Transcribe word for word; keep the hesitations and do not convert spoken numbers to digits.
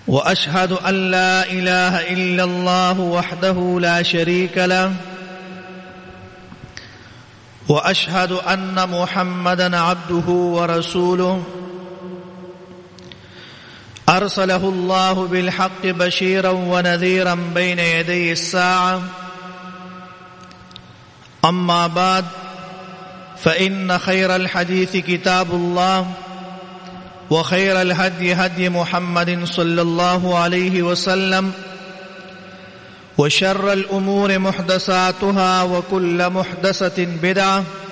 وأشهد أن لا إله إلا الله وحده لا شريك له وأشهد أن محمدًا عبده ورسوله أرسله الله بالحق بشيرا ونذيرا بين يدي الساعة. أما بعد، فإن خير الحديث كتاب الله، وخير الهدي هدي محمد صلى الله عليه وسلم، وشر الأمور محدثاتها، وكل محدثة بدعة،